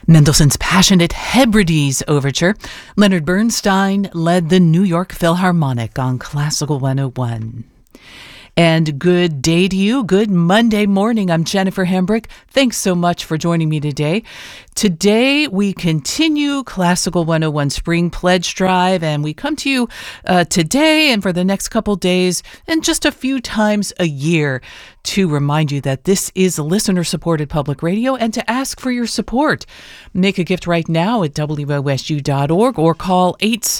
Mendelssohn's passionate Hebrides Overture. Leonard Bernstein led the New York Philharmonic on Classical 101. And good day to you. Good Monday morning. I'm Jennifer Hembrick. Thanks so much for joining me today. Today, we continue Classical 101 Spring Pledge Drive, and we come to you today and for the next couple days and just a few times a year to remind you that this is listener-supported public radio and to ask for your support. Make a gift right now at wosu.org or call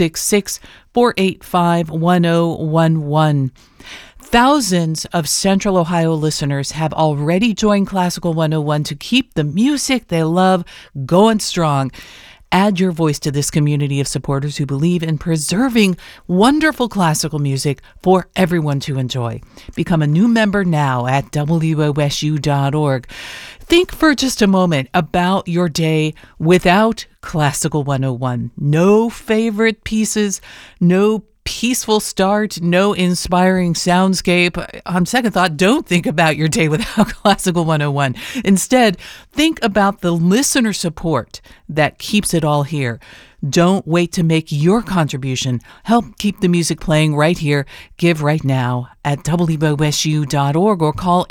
866-485-1011. Thousands of Central Ohio listeners have already joined Classical 101 to keep the music they love going strong. Add your voice to this community of supporters who believe in preserving wonderful classical music for everyone to enjoy. Become a new member now at wosu.org. Think for just a moment about your day without Classical 101. No favorite pieces, no peaceful start, no inspiring soundscape. On second thought, don't think about your day without Classical 101. Instead, think about the listener support that keeps it all here. Don't wait to make your contribution. Help keep the music playing right here. Give right now at wosu.org or call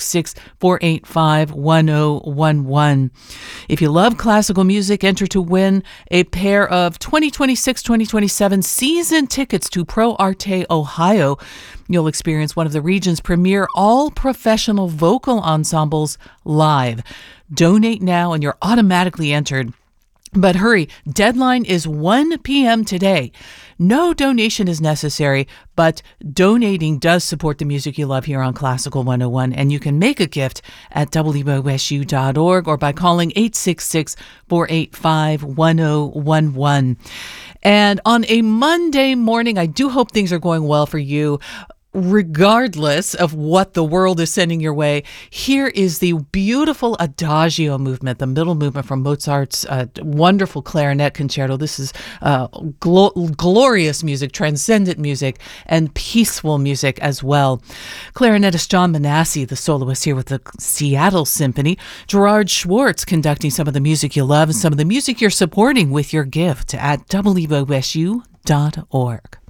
866-485-1011. If you love classical music, enter to win a pair of 2026-2027 season tickets to Pro Arte Ohio. You'll experience one of the region's premier all-professional vocal ensembles live. Donate now and you're automatically entered. But hurry, deadline is 1 p.m. today. No donation is necessary, but donating does support the music you love here on Classical 101, and you can make a gift at wosu.org or by calling 866-485-1011. And on a Monday morning, I do hope things are going well for you. Regardless of what the world is sending your way, here is the beautiful Adagio movement, the middle movement from Mozart's wonderful clarinet concerto. This is glorious music, transcendent music, and peaceful music as well. Clarinetist John Manassi, the soloist here with the Seattle Symphony. Gerard Schwartz conducting some of the music you love and some of the music you're supporting with your gift at wosu.org.